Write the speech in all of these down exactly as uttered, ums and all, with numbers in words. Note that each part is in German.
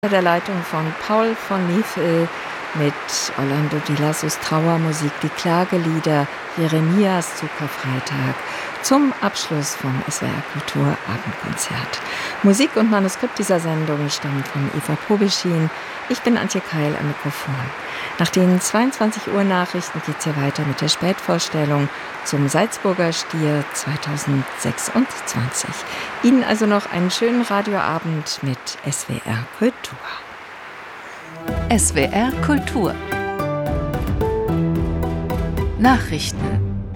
Der Leitung von Paul von Niefel mit Orlando Di Lassos Trauermusik, die Klagelieder Jeremias zu Karfreitag zum Abschluss vom S W R Kultur Abendkonzert. Musik und Manuskript dieser Sendung stammen von Eva Probeschin. Ich bin Antje Keil am Mikrofon. Nach den zweiundzwanzig Uhr Nachrichten geht es hier weiter mit der Spätvorstellung zum Salzburger Stier zweitausendsechsundzwanzig. Ihnen also noch einen schönen Radioabend mit S W R Kultur. S W R Kultur Nachrichten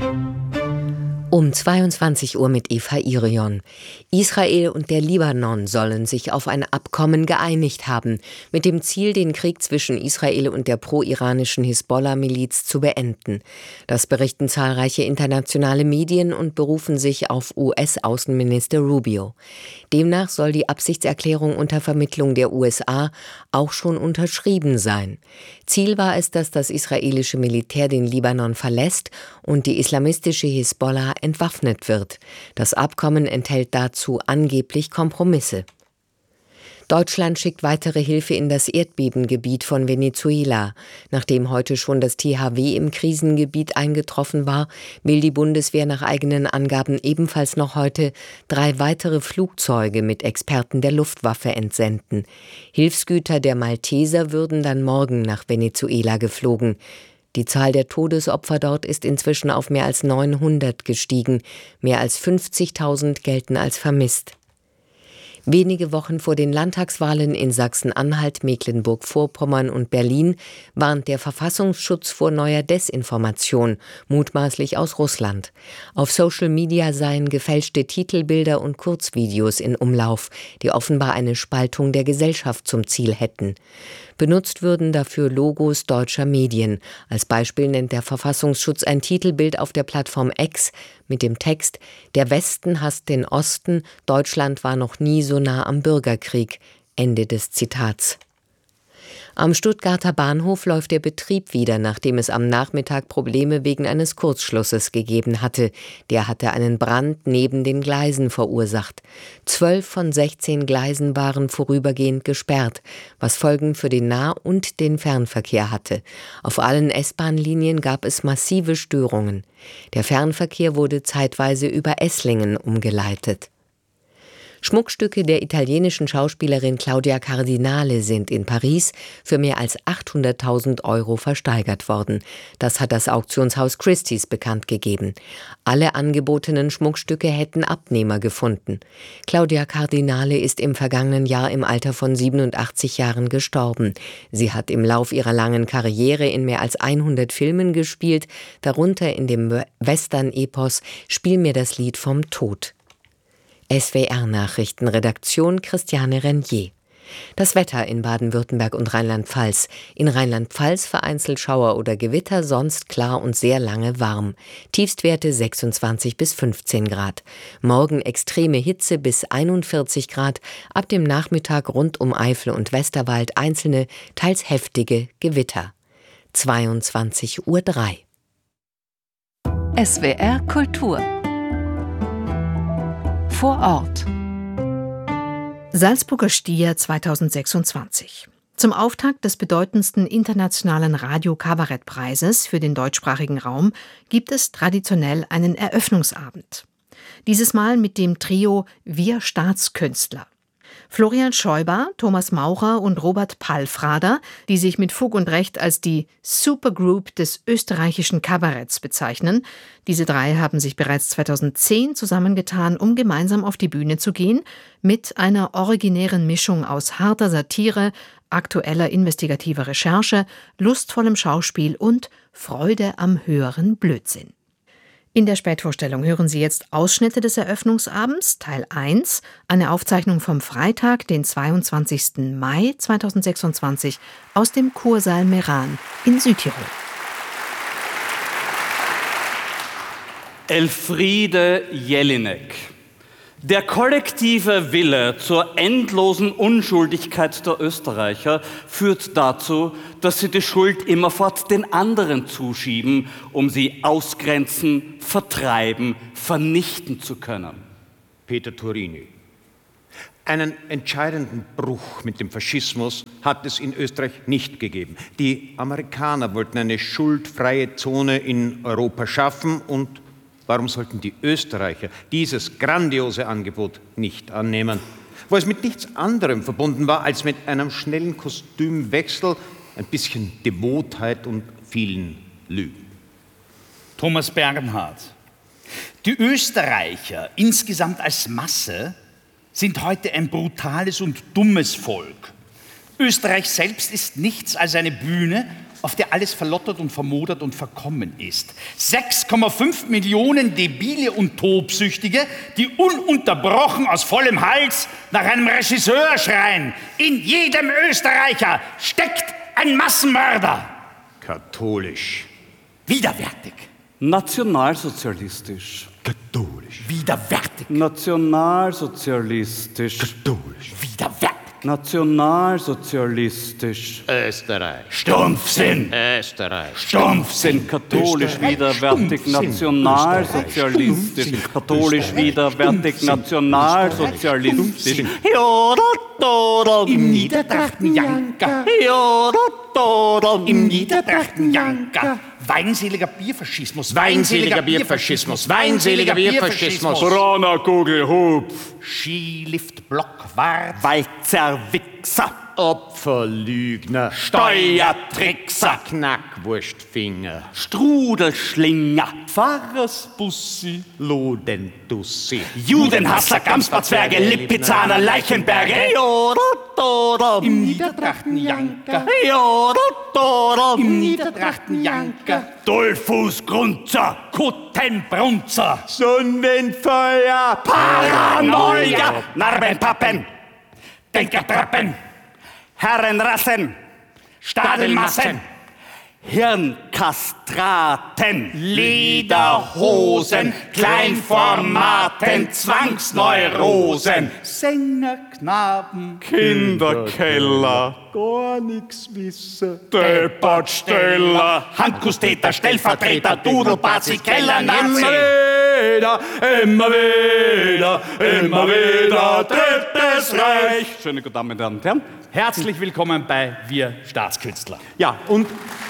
um zweiundzwanzig Uhr mit Eva Irion. Israel und der Libanon sollen sich auf ein Abkommen geeinigt haben, mit dem Ziel, den Krieg zwischen Israel und der pro-iranischen Hisbollah-Miliz zu beenden. Das berichten zahlreiche internationale Medien und berufen sich auf U S-Außenminister Rubio. Demnach soll die Absichtserklärung unter Vermittlung der U S A auch schon unterschrieben sein. Ziel war es, dass das israelische Militär den Libanon verlässt und die islamistische Hisbollah entwaffnet wird. Das Abkommen enthält dazu angeblich Kompromisse. Deutschland schickt weitere Hilfe in das Erdbebengebiet von Venezuela. Nachdem heute schon das T H W im Krisengebiet eingetroffen war, will die Bundeswehr nach eigenen Angaben ebenfalls noch heute drei weitere Flugzeuge mit Experten der Luftwaffe entsenden. Hilfsgüter der Malteser würden dann morgen nach Venezuela geflogen. Die Zahl der Todesopfer dort ist inzwischen auf mehr als neunhundert gestiegen. Mehr als fünfzigtausend gelten als vermisst. Wenige Wochen vor den Landtagswahlen in Sachsen-Anhalt, Mecklenburg-Vorpommern und Berlin warnt der Verfassungsschutz vor neuer Desinformation, mutmaßlich aus Russland. Auf Social Media seien gefälschte Titelbilder und Kurzvideos in Umlauf, die offenbar eine Spaltung der Gesellschaft zum Ziel hätten. Benutzt würden dafür Logos deutscher Medien. Als Beispiel nennt der Verfassungsschutz ein Titelbild auf der Plattform X mit dem Text: Der Westen hasst den Osten, Deutschland war noch nie so nah am Bürgerkrieg. Ende des Zitats. Am Stuttgarter Bahnhof läuft der Betrieb wieder, nachdem es am Nachmittag Probleme wegen eines Kurzschlusses gegeben hatte. Der hatte einen Brand neben den Gleisen verursacht. Zwölf von sechzehn Gleisen waren vorübergehend gesperrt, was Folgen für den Nah- und den Fernverkehr hatte. Auf allen S-Bahn-Linien gab es massive Störungen. Der Fernverkehr wurde zeitweise über Esslingen umgeleitet. Schmuckstücke der italienischen Schauspielerin Claudia Cardinale sind in Paris für mehr als achthunderttausend Euro versteigert worden. Das hat das Auktionshaus Christie's bekannt gegeben. Alle angebotenen Schmuckstücke hätten Abnehmer gefunden. Claudia Cardinale ist im vergangenen Jahr im Alter von siebenundachtzig Jahren gestorben. Sie hat im Lauf ihrer langen Karriere in mehr als hundert Filmen gespielt, darunter in dem Western-Epos Spiel mir das Lied vom Tod. S W R-Nachrichten, Redaktion Christiane Renier. Das Wetter in Baden-Württemberg und Rheinland-Pfalz. In Rheinland-Pfalz vereinzelt Schauer oder Gewitter, sonst klar und sehr lange warm. Tiefstwerte sechsundzwanzig bis fünfzehn Grad. Morgen extreme Hitze bis einundvierzig Grad. Ab dem Nachmittag rund um Eifel und Westerwald einzelne, teils heftige Gewitter. zweiundzwanzig Uhr drei. S W R Kultur vor Ort. Salzburger Stier zweitausendsechsundzwanzig. Zum Auftakt des bedeutendsten internationalen Radio-Kabarett-Preises für den deutschsprachigen Raum gibt es traditionell einen Eröffnungsabend. Dieses Mal mit dem Trio Wir Staatskünstler. Florian Scheuber, Thomas Maurer und Robert Palfrader, die sich mit Fug und Recht als die Supergroup des österreichischen Kabaretts bezeichnen. Diese drei haben sich bereits zweitausendzehn zusammengetan, um gemeinsam auf die Bühne zu gehen, mit einer originären Mischung aus harter Satire, aktueller investigativer Recherche, lustvollem Schauspiel und Freude am höheren Blödsinn. In der Spätvorstellung hören Sie jetzt Ausschnitte des Eröffnungsabends, Teil eins, eine Aufzeichnung vom Freitag, den zweiundzwanzigsten Mai zweitausendsechsundzwanzig, aus dem Kursaal Meran in Südtirol. Elfriede Jelinek. Der kollektive Wille zur endlosen Unschuldigkeit der Österreicher führt dazu, dass sie die Schuld immerfort den anderen zuschieben, um sie ausgrenzen, vertreiben, vernichten zu können. Peter Turini. Einen entscheidenden Bruch mit dem Faschismus hat es in Österreich nicht gegeben. Die Amerikaner wollten eine schuldfreie Zone in Europa schaffen und warum sollten die Österreicher dieses grandiose Angebot nicht annehmen? Wo es mit nichts anderem verbunden war als mit einem schnellen Kostümwechsel, ein bisschen Devotheit und vielen Lügen. Thomas Bernhard. Die Österreicher insgesamt als Masse sind heute ein brutales und dummes Volk. Österreich selbst ist nichts als eine Bühne, auf der alles verlottert und vermodert und verkommen ist. sechs Komma fünf Millionen Debile und Tobsüchtige, die ununterbrochen aus vollem Hals nach einem Regisseur schreien. In jedem Österreicher steckt ein Massenmörder. Katholisch. Widerwärtig. Nationalsozialistisch. Katholisch. Widerwärtig. Nationalsozialistisch. Katholisch. Widerwärtig. Nationalsozialistisch. Österreich. Stumpfsinn. Österreich. Stumpfsinn, katholisch widerwärtig, nationalsozialistisch, katholisch widerwärtig, nationalsozialistisch. Im Niedertrachtenjanker. Im Niedertrachtenjanker. Weinseliger Bierfaschismus. Weinseliger Bierfaschismus. Weinseliger Bierfaschismus. Braunerkugelhub. Skilift Blockwart. Walzerwichser. Opferlügner. Steuertrickser. Knackwurstfinger. Strudelschlinger. Pfarrersbussi. Lodendussi. Judenhasser, Gamsbarzwerge, Lipizzaner, Leichenberge. Im Niedertrachtenjanker. Im Niedertrachtenjanker. Dollfuß, Grunzer, Kuttenbrunzer. Sonnenfeuer. Paranoia. Narbenpappen. Denkertrappen. Herrenrassen. Stadelmassen. Hirnkastraten, Lederhosen, Kleinformaten, Zwangsneurosen, Sängerknaben, Kinderkeller, Gar nix wissen. Deppertsteller, Handkusstäter, Stellvertreter, Dudelbazi, Keller, Nazi. Wieder, immer wieder, immer wieder, Drittes Reich. Schöne guten Damen und Herren. herzlich willkommen bei Wir Staatskünstler. Ja, und